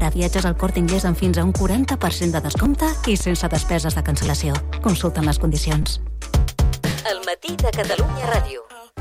Ara viatges al Corte Inglés amb fins a un 40% de descompte i sense despeses de cancel·lació. Consulta'n les condicions. El matí de Catalunya Ràdio.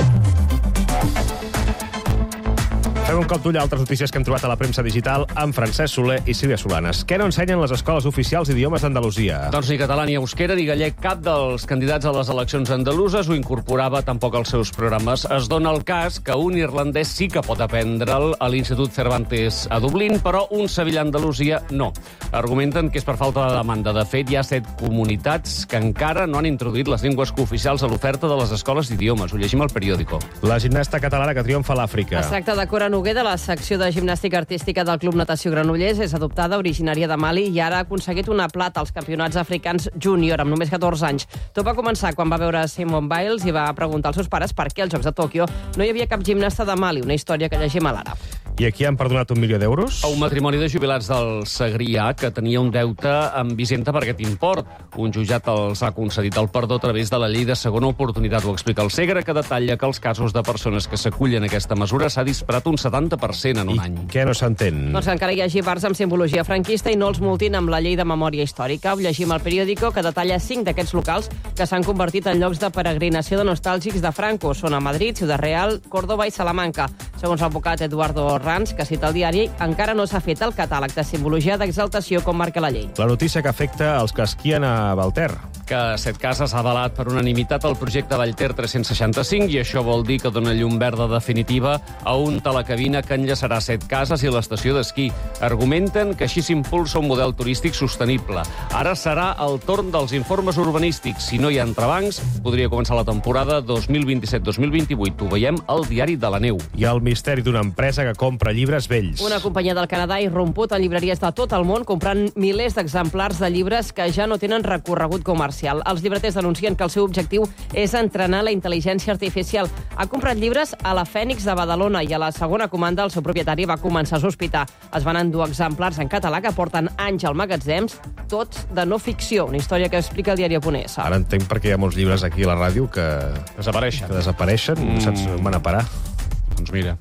Fem un cop d'ull a altres notícies que hem trobat a la premsa digital amb Francesc Soler i Sílvia Solanes. Què no ensenyen les escoles oficials d'idiomes d'Andalusia? Doncs ni català ni euskera ni gallec, cap dels candidats a les eleccions andaluses ho incorporava tampoc als seus programes. Es dona el cas que un irlandès sí que pot aprendre'l a l'Institut Cervantes a Dublín, però un sevillà a Andalusia no. Argumenten que és per falta de demanda. De fet, hi ha 7 comunitats que encara no han introduït les llengües cooficials a l'oferta de les escoles d'idiomes. Ho llegim al periòdico. La gimnasta catalana que triomfa a l'Àfrica. Es tracta de Cora Noguer, de la secció de gimnàstica artística del Club Natació Granollers. És adoptada, originària de Mali, i ara ha aconseguit una plata als campionats africans júnior amb només 14 anys. Tot va començar quan va veure Simone Biles i va preguntar als seus pares per què als Jocs de Tòquio no hi havia cap gimnasta de Mali, una història que llegim a l'Ara. I aquí han perdonat $1 milió? A un matrimoni de jubilats del Segrià que tenia un deute amb Vicenta per aquest import. Un jutjat els ha concedit el perdó a través de la llei de segona oportunitat. Ho explica el Segre, que detalla que els casos de persones que s'acullen a aquesta mesura s'ha disparat un 70% en un any. Què no s'entén? Doncs que encara hi hagi bars amb simbologia franquista i no els multin amb la llei de memòria històrica. Ho llegim al periòdico, que detalla 5 d'aquests locals que s'han convertit en llocs de peregrinació de nostàlgics de Franco. Són a Madrid, Ciudad Real, Córdoba i Salamanca. Segons l'advocat Eduardo Ranz, que cita el diari, encara no s'ha fet el catàleg de simbologia d'exaltació com marca la llei. La notícia que afecta els que esquien a Valter. Que Setcases ha avalat per unanimitat el projecte Vallter 365 i això vol dir que dona llum verda definitiva a un telecabina que enllaçarà Setcases i l'estació d'esquí. Argumenten que així s'impulsa un model turístic sostenible. Ara serà el torn dels informes urbanístics. Si no hi ha entrebancs, podria començar la temporada 2027-2028. Ho veiem al diari de la neu. Hi ha el misteri d'una empresa que compra llibres vells. Una companyia del Canadà ha irromput a llibreries de tot el món comprant milers d'exemplars de llibres que ja no tenen recorregut comercial. Els llibreters denuncien que el seu objectiu és entrenar la intel·ligència artificial. Ha comprat llibres a la Fènix de Badalona i a la segona comanda el seu propietari va començar a sospitar. Es van endur exemplars en català que porten anys al magatzems, tots de no ficció, una història que explica el diari Aponès. Ara entenc perquè hi ha molts llibres aquí a la ràdio que Desapareixen. Saps on van a parar? Doncs mira.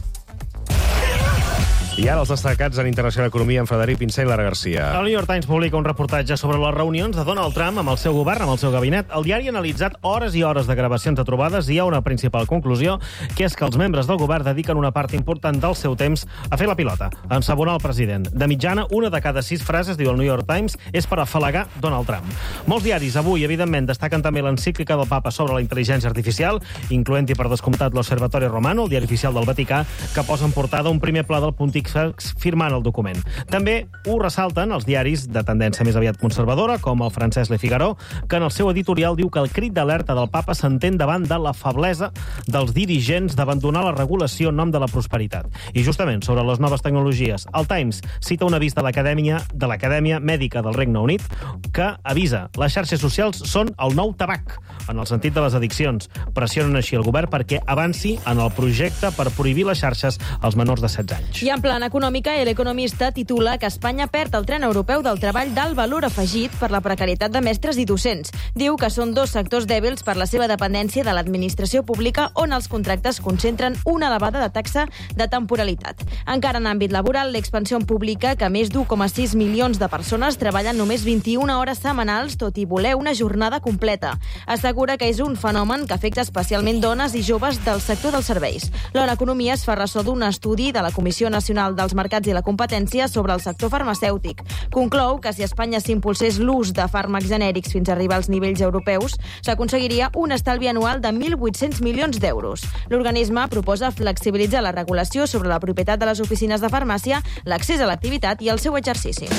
I ara els destacats en Internacional Economia amb Frederic Pinsà i Lara Garcia. El New York Times publica un reportatge sobre les reunions de Donald Trump amb el seu govern, amb el seu gabinet. El diari ha analitzat hores i hores de gravacions de trobades i hi ha una principal conclusió, que és que els membres del govern dediquen una part important del seu temps a fer la pilota, a ensabonar el president. De mitjana, una de cada 6 frases, diu el New York Times, és per afalagar Donald Trump. Molts diaris avui, evidentment, destaquen també l'encíclica del papa sobre la intel·ligència artificial, incloent-hi per descomptat l'Osservatorio Romano, el diari oficial del Vaticà, que posa en portada un primer pla del Pontífice firmant el document. També ho ressalten els diaris de tendència més aviat conservadora, com el francès Le Figaro, que en el seu editorial diu que el crit d'alerta del papa s'entén davant de la feblesa dels dirigents d'abandonar la regulació en nom de la prosperitat. I justament sobre les noves tecnologies, el Times cita un avís de l'Acadèmia Mèdica del Regne Unit que avisa les xarxes socials són el nou tabac, en el sentit de les addiccions. Pressionen així el govern perquè avanci en el projecte per prohibir les xarxes als menors de 16 anys. I en plana econòmica, El Economista titula que Espanya perd el tren europeu del treball d'alt valor afegit per la precarietat de mestres i docents. Diu que són 2 sectors dèbils per la seva dependència de l'administració pública, on els contractes concentren una elevada de taxa de temporalitat. Encara en àmbit laboral, l'Expansión publica que més d'1,6 milions de persones treballen només 21 hores setmanals, tot i voler una jornada completa. Assegura que és un fenomen que afecta especialment dones i joves del sector dels serveis. L'Hora Economia es fa ressò d'un estudi de la Comissió Nacional dels Mercats i la Competència sobre el sector farmacèutic. Conclou que si a Espanya s'impulsés l'ús de fàrmacs genèrics fins a arribar als nivells europeus, s'aconseguiria un estalvi anual de 1.800 milions d'euros. L'organisme proposa flexibilitzar la regulació sobre la propietat de les oficines de farmàcia, l'accés a l'activitat i el seu exercici.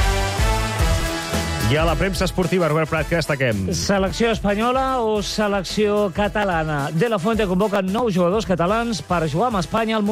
I a la premsa esportiva, Robert Prat, què destaquem? Selecció espanyola o selecció catalana? De la Fuente convoca 9 jugadors catalans per jugar amb Espanya al